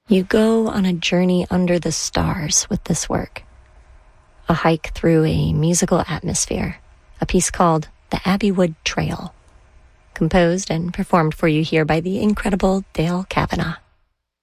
You go on a journey under the stars with this work. A hike through a musical atmosphere, a piece called The Abbeywood Trail, composed and performed for you here by the incredible Dale Kavanagh.